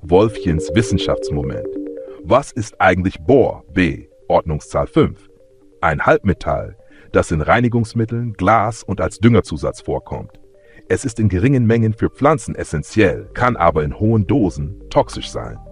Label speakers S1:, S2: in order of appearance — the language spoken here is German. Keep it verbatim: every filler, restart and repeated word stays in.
S1: Wolfchens Wissenschaftsmoment. Was ist eigentlich Bor B, Ordnungszahl fünf? Ein Halbmetall, das in Reinigungsmitteln, Glas und als Düngerzusatz vorkommt. Es ist in geringen Mengen für Pflanzen essentiell, kann aber in hohen Dosen toxisch sein.